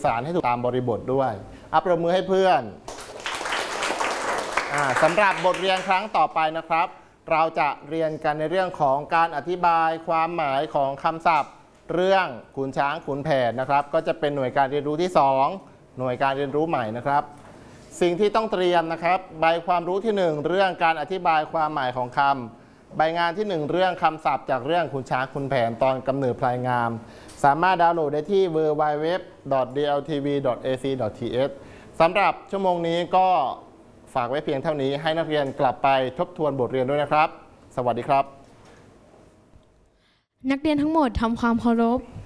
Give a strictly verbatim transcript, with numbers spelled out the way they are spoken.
สารให้ถูกตามบริบทด้วยอัปรบมือให้เพื่อนสำหรับบทเรียนครั้งต่อไปนะครับเราจะเรียนกันในเรื่องของการอธิบายความหมายของคำศัพท์เรื่องขุนช้างขุนแผนนะครับก็จะเป็นหน่วยการเรียนรู้ที่สองหน่วยการเรียนรู้ใหม่นะครับสิ่งที่ต้องเตรียมนะครับใบความรู้ที่หนึ่งเรื่องการอธิบายความหมายของคำใบงานที่หนึ่งเรื่องคำศัพท์จากเรื่องขุนช้างขุนแผนตอนกำเนิดพลายงามสามารถดาวน์โหลดได้ที่ ดับเบิลยู ดับเบิลยู ดับเบิลยู ดอท ดี แอล ที วี ดอท เอ ซี ดอท ที เอช สำหรับชั่วโมงนี้ก็ฝากไว้เพียงเท่านี้ให้นักเรียนกลับไปทบทวนบทเรียนด้วยนะครับสวัสดีครับนักเรียนทั้งหมดทำความเคารพ